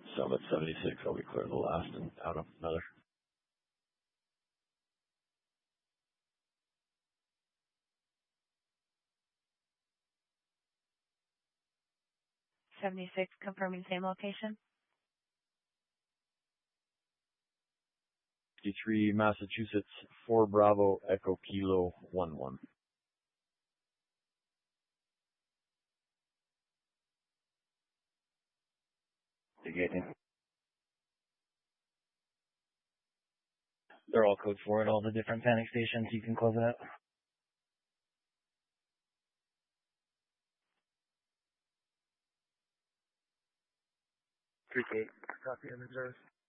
Summit 76, I'll be clear the last and out of another. Confirming same location. 53 Massachusetts, 4 Bravo, Echo Kilo 11. Beginning. They're all code 4 at all the different panic stations. You can close it out. 3K. Copy and observe.